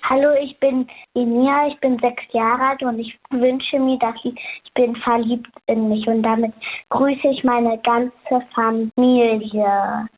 Hallo, ich bin Enia, ich bin 6 Jahre alt und ich wünsche mir, dass ich bin verliebt in mich und damit grüße ich meine ganze Familie.